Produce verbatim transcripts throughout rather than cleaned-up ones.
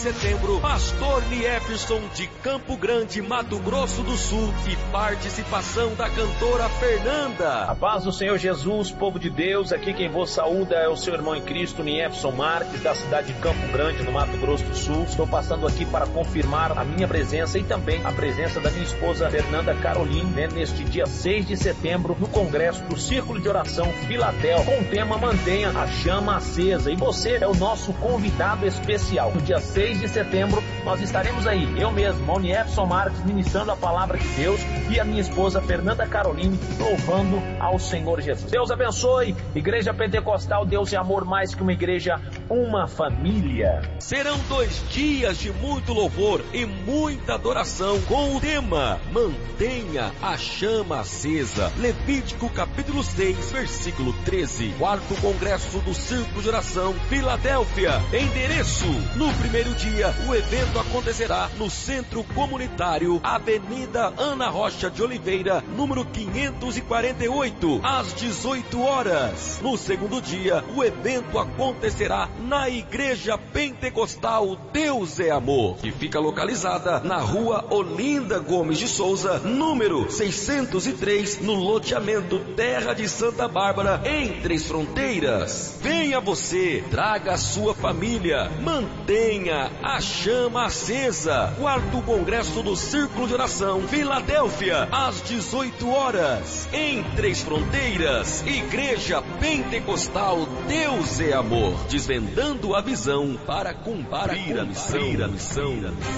setembro, pastor Niefson de Campo Grande, Mato Grosso do Sul, e participação da cantora Fernanda. A paz do Senhor Jesus, povo de Deus, aqui quem vos saúda é o seu irmão em Cristo, Niefson Marques, da cidade de Campo Grande, no Mato Grosso do Sul. Estou passando aqui para confirmar a minha presença e também a presença da minha esposa Fernanda Caroline, né, neste dia seis de setembro, no Congresso do Círculo de Oração Filadélfia, com o tema Mantenha a Chama Acesa. E você é o nosso convidado especial. No dia seis de setembro, nós estaremos aí, eu mesmo, Niefson Marques, ministrando a palavra de Deus, e a minha esposa Fernanda Caroline louvando ao Senhor Jesus. Deus abençoe, Igreja Pentecostal Deus é Amor, mais que uma igreja, uma família. Serão dois dias de muito louvor e muita adoração com o tema Mantenha a Chama Acesa. Levítico capítulo seis, versículo treze. Quarto Congresso do Círculo de Oração Filadélfia. Endereço: no primeiro dia, o evento acontecerá no Centro Comunitário Avenida Ana Rocha de Oliveira, número quinhentos e quarenta e oito, às dezoito horas. No segundo dia, o evento acontecerá na Igreja Pentecostal Deus é Amor, que fica localizada na Rua Olinda Gomes de Souza, número seiscentos e três, no loteamento Terra de Santa Bárbara, em Três Fronteiras. Venha você, traga a sua família, mantenha a chama acesa. Quarto Congresso do Círculo de Oração Filadélfia, às dezoito horas, em Três Fronteiras. Igreja Pentecostal Deus é Amor, desvendando a visão para cumprir a missão. A missão.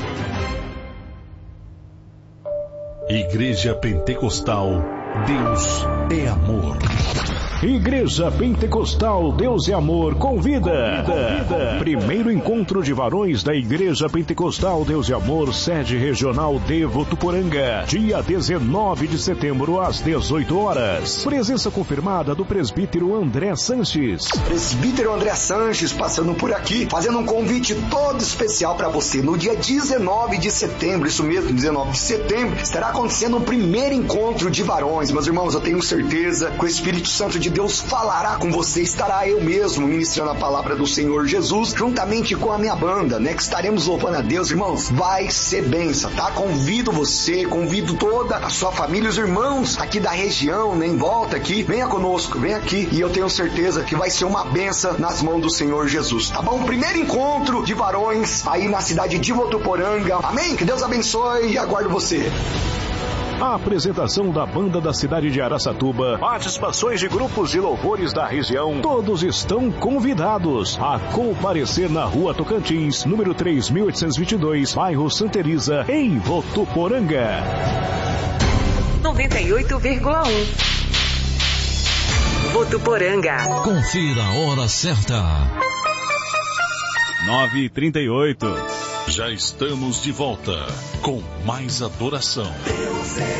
Igreja Pentecostal Deus é Amor. Igreja Pentecostal Deus é Amor convida. convida. Primeiro encontro de varões da Igreja Pentecostal Deus é Amor, sede regional de Votuporanga, dia dezenove de setembro às dezoito horas. Presença confirmada do presbítero André Sanches. Presbítero André Sanches passando por aqui, fazendo um convite todo especial para você. No dia dezenove de setembro, isso mesmo, dezenove de setembro, estará acontecendo o primeiro encontro de varões. Meus irmãos, eu tenho certeza que o Espírito Santo de Deus falará com você, estará eu mesmo ministrando a palavra do Senhor Jesus, juntamente com a minha banda, né, que estaremos louvando a Deus. Irmãos, vai ser bênção, tá? Convido você, convido toda a sua família, os irmãos aqui da região, né, em volta aqui, venha conosco, vem aqui, e eu tenho certeza que vai ser uma bênção nas mãos do Senhor Jesus, tá bom? Primeiro encontro de varões aí na cidade de Votuporanga, amém? Que Deus abençoe e aguardo você. A apresentação da banda da cidade de Araçatuba, participações de grupos de louvores da região, todos estão convidados a comparecer na Rua Tocantins, número três mil oitocentos e vinte e dois, bairro Santa Elisa, em Votuporanga. noventa e oito vírgula um Votuporanga. Confira a hora certa. nove e trinta e oito. Já estamos de volta com mais adoração. Deus é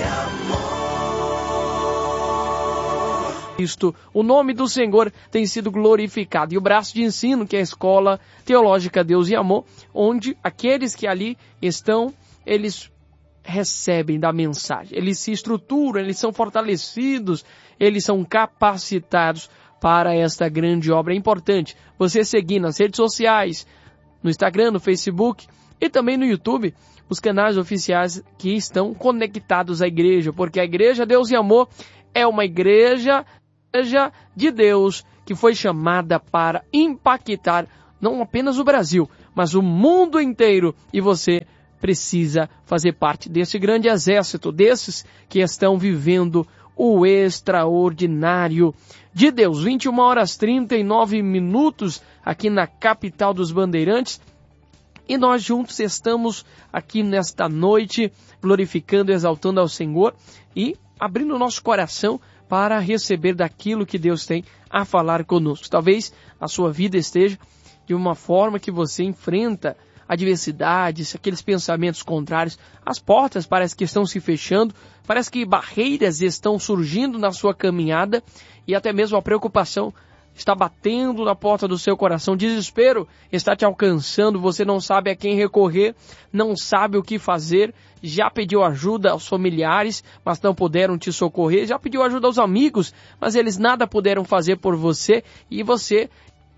amor. Isto, o nome do Senhor tem sido glorificado. E o braço de ensino, que é a Escola Teológica Deus e Amor, onde aqueles que ali estão, eles recebem da mensagem. Eles se estruturam, eles são fortalecidos, eles são capacitados para esta grande obra. É importante você seguir nas redes sociais, no Instagram, no Facebook e também no YouTube, os canais oficiais que estão conectados à igreja, porque a Igreja Deus e Amor é uma igreja, igreja de Deus que foi chamada para impactar não apenas o Brasil, mas o mundo inteiro, e você precisa fazer parte desse grande exército, desses que estão vivendo o extraordinário de Deus. vinte e uma horas e trinta e nove minutos aqui na capital dos Bandeirantes. E nós juntos estamos aqui nesta noite glorificando, exaltando ao Senhor e abrindo o nosso coração para receber daquilo que Deus tem a falar conosco. Talvez a sua vida esteja de uma forma que você enfrenta adversidades, aqueles pensamentos contrários. As portas parece que estão se fechando, parece que barreiras estão surgindo na sua caminhada e até mesmo a preocupação está batendo na porta do seu coração, desespero está te alcançando, você não sabe a quem recorrer, não sabe o que fazer, já pediu ajuda aos familiares, mas não puderam te socorrer, já pediu ajuda aos amigos, mas eles nada puderam fazer por você, e você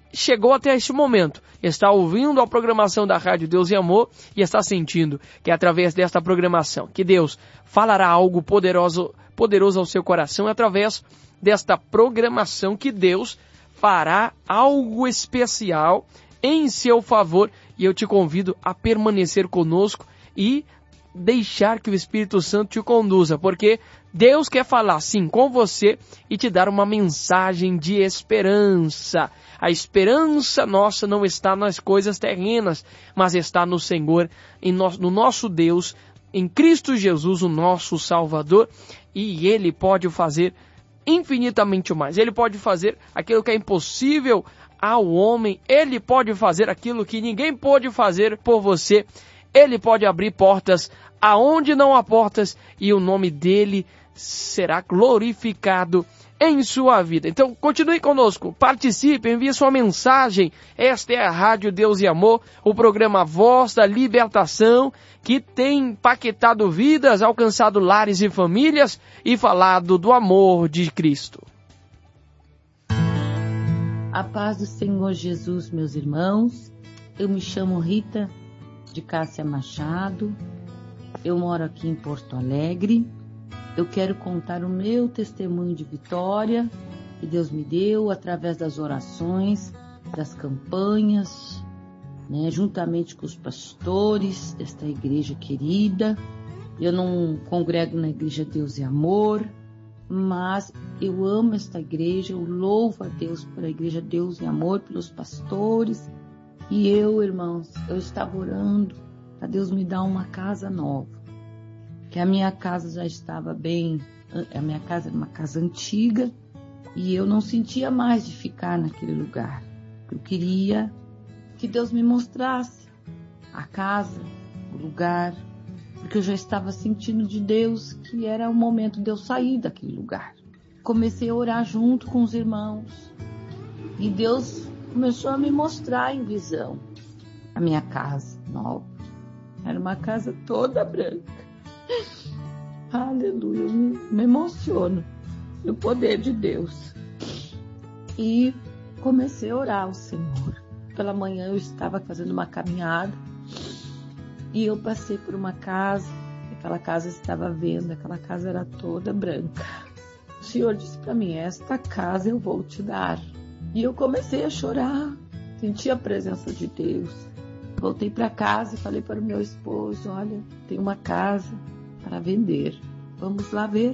chegou até este momento, está ouvindo a programação da Rádio Deus e Amor e está sentindo que através desta programação, que Deus falará algo poderoso, poderoso ao seu coração, através desta programação que Deus fará algo especial em seu favor, e eu te convido a permanecer conosco e deixar que o Espírito Santo te conduza, porque Deus quer falar sim com você e te dar uma mensagem de esperança. A esperança nossa não está nas coisas terrenas, mas está no Senhor, em no, no nosso Deus, em Cristo Jesus, o nosso Salvador, e Ele pode fazer infinitamente mais. Ele pode fazer aquilo que é impossível ao homem. Ele pode fazer aquilo que ninguém pode fazer por você. Ele pode abrir portas aonde não há portas, e o nome dele será glorificado em sua vida. Então, continue conosco, participe, envie sua mensagem. Esta é a Rádio Deus e Amor, o programa Voz da Libertação, que tem impactado vidas, alcançado lares e famílias e falado do amor de Cristo. A paz do Senhor Jesus, meus irmãos. Eu me chamo Rita de Cássia Machado. Eu moro aqui em Porto Alegre. Eu quero contar o meu testemunho de vitória que Deus me deu através das orações, das campanhas, né, juntamente com os pastores desta igreja querida. Eu não congrego na Igreja Deus e Amor, mas eu amo esta igreja, eu louvo a Deus pela Igreja Deus e Amor, pelos pastores. E eu, irmãos, eu estava orando para Deus me dar uma casa nova. Que a minha casa já estava bem, a minha casa era uma casa antiga e eu não sentia mais de ficar naquele lugar. Eu queria que Deus me mostrasse a casa, o lugar, porque eu já estava sentindo de Deus que era o momento de eu sair daquele lugar. Comecei a orar junto com os irmãos e Deus começou a me mostrar em visão a minha casa nova. Era uma casa toda branca. Aleluia, eu me, me emociono no poder de Deus. E comecei a orar ao Senhor. Pela manhã eu estava fazendo uma caminhada e eu passei por uma casa. Aquela casa estava vendo, aquela casa era toda branca. O Senhor disse para mim: esta casa eu vou te dar. E eu comecei a chorar, senti a presença de Deus. Voltei para casa e falei para o meu esposo: olha, tem uma casa para vender, vamos lá ver.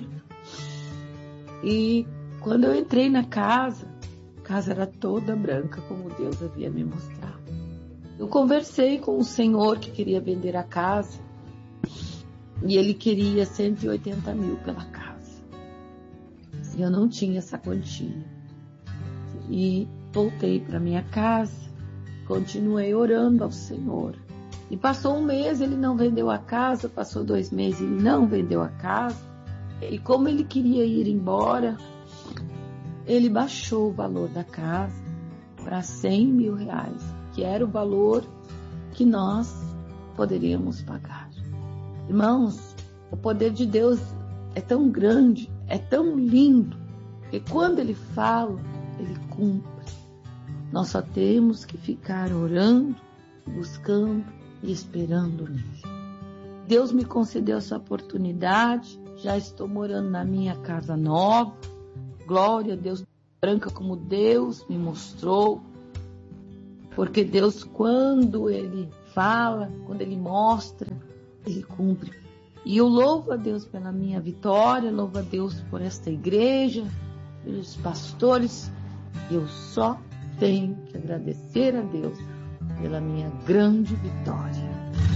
E quando eu entrei na casa, a casa era toda branca, como Deus havia me mostrado. Eu conversei com o senhor que queria vender a casa e ele queria cento e oitenta mil pela casa. E eu não tinha essa quantia. E voltei para minha casa, continuei orando ao Senhor. E passou um mês, ele não vendeu a casa, passou dois meses, ele não vendeu a casa. E como ele queria ir embora, ele baixou o valor da casa para cem mil reais, que era o valor que nós poderíamos pagar. Irmãos, o poder de Deus é tão grande, é tão lindo, que quando ele fala, ele cumpre. Nós só temos que ficar orando, buscando e esperando nele. Deus me concedeu essa oportunidade, já estou morando na minha casa nova. Glória a Deus, branca como Deus me mostrou. Porque Deus, quando Ele fala, quando Ele mostra, Ele cumpre. E eu louvo a Deus pela minha vitória, louvo a Deus por esta igreja, pelos pastores. Eu só tenho que agradecer a Deus pela minha grande vitória.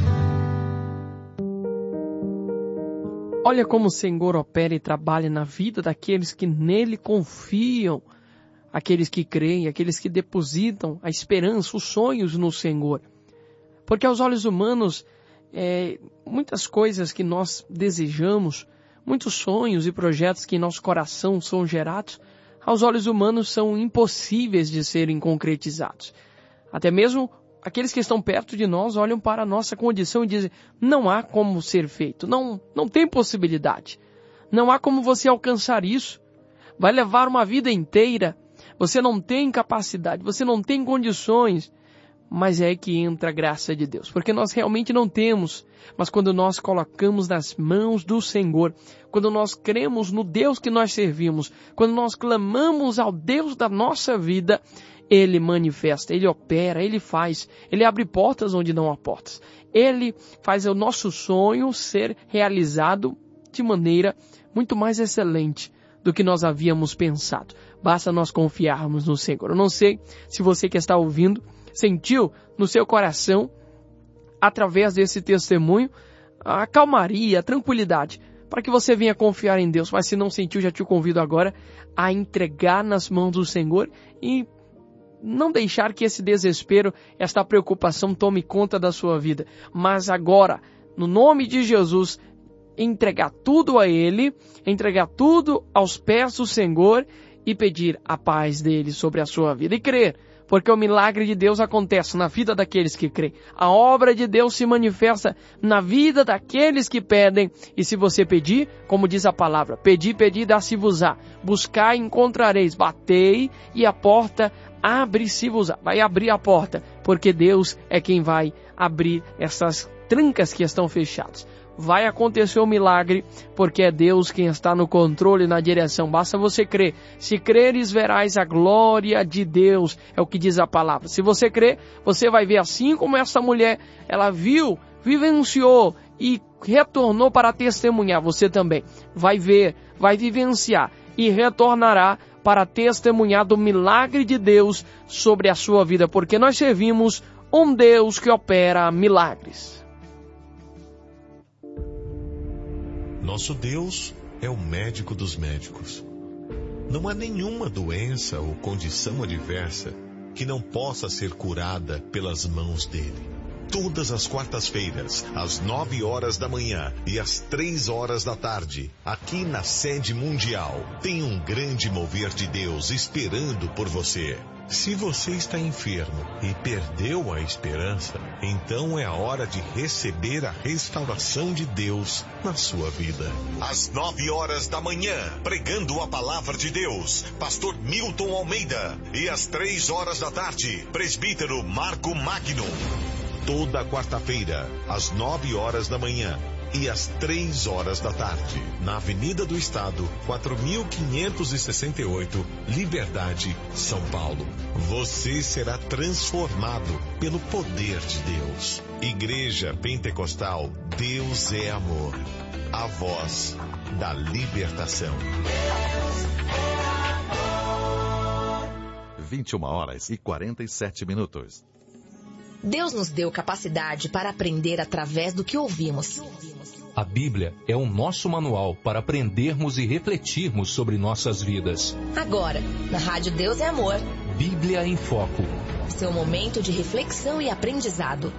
Olha como o Senhor opera e trabalha na vida daqueles que nele confiam, aqueles que creem, aqueles que depositam a esperança, os sonhos no Senhor. Porque aos olhos humanos, é, muitas coisas que nós desejamos, muitos sonhos e projetos que em nosso coração são gerados, aos olhos humanos são impossíveis de serem concretizados. Até mesmo aqueles que estão perto de nós olham para a nossa condição e dizem: não há como ser feito, não, não tem possibilidade, não há como você alcançar isso, vai levar uma vida inteira, você não tem capacidade, você não tem condições, mas é aí que entra a graça de Deus, porque nós realmente não temos, mas quando nós colocamos nas mãos do Senhor, quando nós cremos no Deus que nós servimos, quando nós clamamos ao Deus da nossa vida, Ele manifesta, Ele opera, Ele faz, Ele abre portas onde não há portas. Ele faz o nosso sonho ser realizado de maneira muito mais excelente do que nós havíamos pensado. Basta nós confiarmos no Senhor. Eu não sei se você que está ouvindo sentiu no seu coração, através desse testemunho, a calmaria, a tranquilidade, para que você venha confiar em Deus. Mas se não sentiu, já te convido agora a entregar nas mãos do Senhor e não deixar que esse desespero, esta preocupação tome conta da sua vida. Mas agora, no nome de Jesus, entregar tudo a Ele, entregar tudo aos pés do Senhor e pedir a paz dele sobre a sua vida. E crer, porque o milagre de Deus acontece na vida daqueles que creem. A obra de Deus se manifesta na vida daqueles que pedem. E se você pedir, como diz a palavra, pedi, pedi, dá-se-vos-á. Buscai, encontrareis. Batei e a porta abre-se-vos-á. Vai abrir a porta, porque Deus é quem vai abrir essas trancas que estão fechadas. Vai acontecer o milagre, porque é Deus quem está no controle e na direção. Basta você crer. Se creres, verás a glória de Deus. É o que diz a palavra. Se você crer, você vai ver assim como essa mulher, ela viu, vivenciou e retornou para testemunhar. Você também vai ver, vai vivenciar e retornará para testemunhar do milagre de Deus sobre a sua vida. Porque nós servimos um Deus que opera milagres. Nosso Deus é o médico dos médicos. Não há nenhuma doença ou condição adversa que não possa ser curada pelas mãos dele. Todas as quartas-feiras, às nove horas da manhã e às três horas da tarde, aqui na sede mundial, tem um grande mover de Deus esperando por você. Se você está enfermo e perdeu a esperança, então é a hora de receber a restauração de Deus na sua vida. Às nove horas da manhã, pregando a palavra de Deus, pastor Milton Almeida. E às três horas da tarde, presbítero Marco Magno. Toda quarta-feira, às nove horas da manhã e às três horas da tarde, na Avenida do Estado, quatro mil quinhentos e sessenta e oito, Liberdade, São Paulo. Você será transformado pelo poder de Deus. Igreja Pentecostal, Deus é amor. A voz da libertação. vinte e uma horas e quarenta e sete minutos. Deus nos deu capacidade para aprender através do que ouvimos. A Bíblia é o nosso manual para aprendermos e refletirmos sobre nossas vidas. Agora, na Rádio Deus é Amor. Bíblia em Foco. Seu momento de reflexão e aprendizado.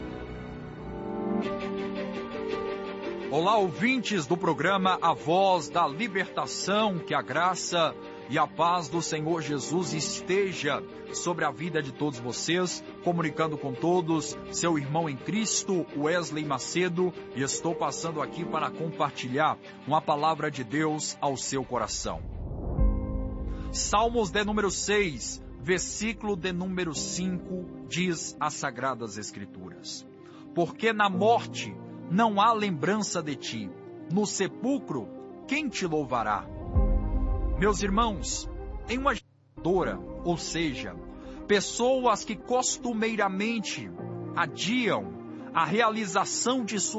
Olá, ouvintes do programa A Voz da Libertação, que a graça e a paz do Senhor Jesus esteja sobre a vida de todos vocês, comunicando com todos, seu irmão em Cristo, Wesley Macedo, e estou passando aqui para compartilhar uma palavra de Deus ao seu coração. Salmos de número seis, versículo de número cinco, diz as Sagradas Escrituras: porque na morte não há lembrança de ti, no sepulcro quem te louvará? Meus irmãos, em uma geradora, ou seja, pessoas que costumeiramente adiam a realização de sua